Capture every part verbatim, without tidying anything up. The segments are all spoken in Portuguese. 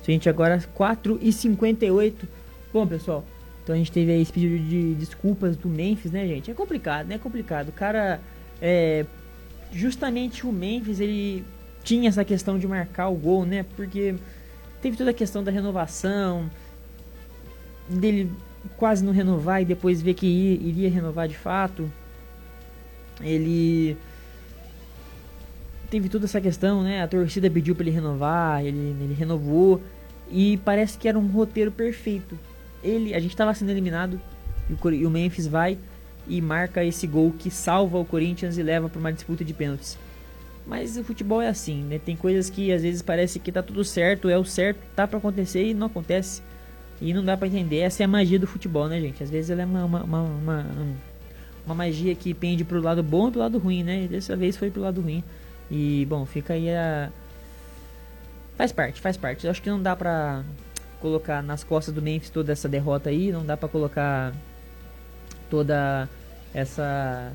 Gente, agora quatro e cinquenta e oito. Bom, pessoal, então a gente teve aí esse pedido de desculpas do Memphis, né, gente? É complicado, né? É complicado. O cara, é, justamente o Memphis, ele tinha essa questão de marcar o gol, né? Porque teve toda a questão da renovação, dele quase não renovar e depois ver que iria renovar de fato. Ele teve toda essa questão, né? A torcida pediu para ele renovar, ele, ele renovou e parece que era um roteiro perfeito. Ele, a gente estava sendo eliminado e o, e o Memphis vai e marca esse gol que salva o Corinthians e leva para uma disputa de pênaltis. Mas o futebol é assim, né? Tem coisas que às vezes parece que tá tudo certo, é o certo, tá para acontecer e não acontece. E não dá para entender. Essa é a magia do futebol, né, gente? Às vezes ela é uma, uma, uma, uma, uma magia que pende pro lado bom e pro lado ruim, né? E dessa vez foi pro lado ruim. E, bom, fica aí a... Faz parte, faz parte. Eu acho que não dá pra colocar nas costas do Memphis toda essa derrota aí. Não dá pra colocar toda essa...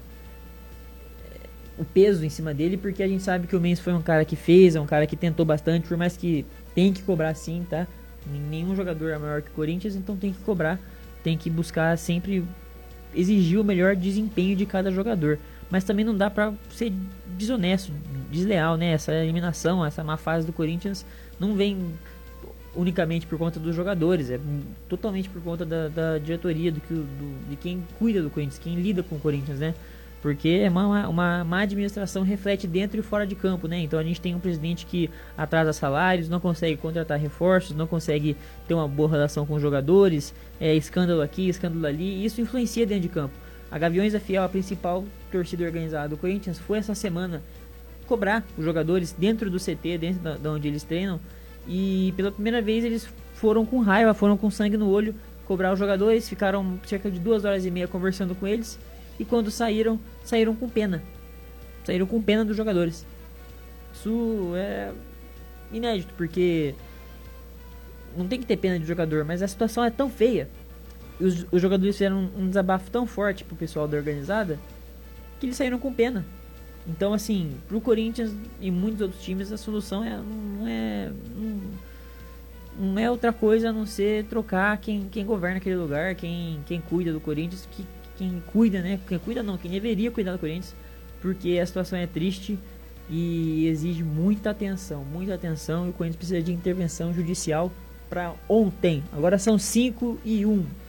o peso em cima dele, porque a gente sabe que o Memphis foi um cara que fez, é um cara que tentou bastante, por mais que tem que cobrar sim, tá? Nenhum jogador é maior que o Corinthians, então tem que cobrar, tem que buscar sempre exigir o melhor desempenho de cada jogador. Mas também não dá pra ser desonesto, desleal, né? Essa eliminação, essa má fase do Corinthians não vem unicamente por conta dos jogadores, é totalmente por conta da, da diretoria, do, do, de quem cuida do Corinthians, quem lida com o Corinthians, né? Porque é uma, uma má administração reflete dentro e fora de campo, né? Então a gente tem um presidente que atrasa salários, não consegue contratar reforços, não consegue ter uma boa relação com os jogadores, é escândalo aqui, escândalo ali, e isso influencia dentro de campo. A Gaviões da Fiel, a principal torcida organizada do Corinthians, foi essa semana cobrar os jogadores dentro do C T, dentro da, da onde eles treinam, e pela primeira vez eles foram com raiva, foram com sangue no olho cobrar os jogadores, ficaram cerca de duas horas e meia conversando com eles. E quando saíram, saíram com pena. Saíram com pena dos jogadores. Isso é inédito, porque não tem que ter pena de jogador, mas a situação é tão feia. E os, os jogadores fizeram um, um desabafo tão forte pro pessoal da organizada que eles saíram com pena. Então, assim, pro Corinthians e muitos outros times, a solução é, não é não, não é outra coisa a não ser trocar quem, quem governa aquele lugar, quem, quem cuida do Corinthians, que quem cuida, né? Quem cuida não, quem deveria cuidar do Corinthians, porque a situação é triste e exige muita atenção, muita atenção, e o Corinthians precisa de intervenção judicial para ontem. Agora são cinco e um.